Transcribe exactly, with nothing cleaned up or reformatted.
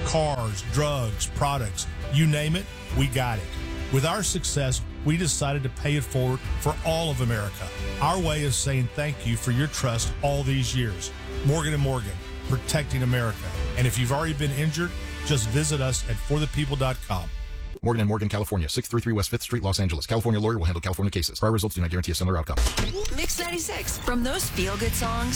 cars, drugs, products, you name it, we got it. With our success, we decided to pay it forward for all of America. Our way of saying thank you for your trust all these years. Morgan and Morgan, protecting America. And if you've already been injured, just visit us at for the people dot com. Morgan and Morgan, California, six thirty-three West fifth Street, Los Angeles. California lawyer will handle California cases. Prior results do not guarantee a similar outcome. Mix ninety-six. From those feel-good songs